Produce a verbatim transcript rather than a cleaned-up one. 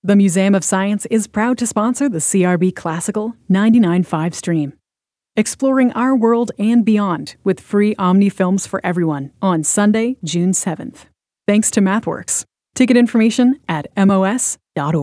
The Museum of Science is proud to sponsor the C R B Classical ninety-nine point five stream. Exploring our world and beyond with free Omni films for everyone on Sunday, June seventh. Thanks to MathWorks. Ticket information at M O S dot org.